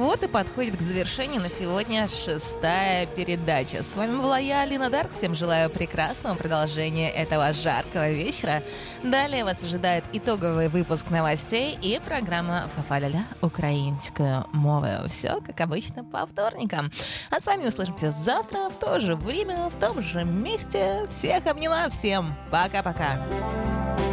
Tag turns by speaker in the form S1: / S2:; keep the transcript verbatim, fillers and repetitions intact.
S1: Вот и подходит к завершению на сегодня шестая передача. С вами была я, Алина Дарк. Всем желаю прекрасного продолжения этого жаркого вечера. Далее вас ожидает итоговый выпуск новостей и программа «Фафаляля українською мовою». Все, как обычно, по вторникам. А с вами услышимся завтра в то же время, в том же месте. Всех обняла, всем пока-пока.